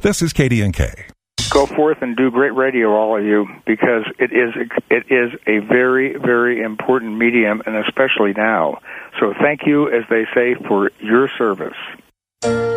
This is KDNK. Go forth and do great radio, all of you, because it is a very, very important medium, and especially now. So thank you, as they say, for your service.